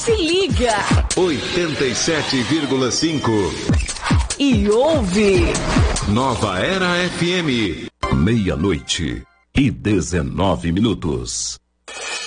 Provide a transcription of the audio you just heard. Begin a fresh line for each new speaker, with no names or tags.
Se liga.
87,5.
E ouve.
Nova Era FM. 00:19.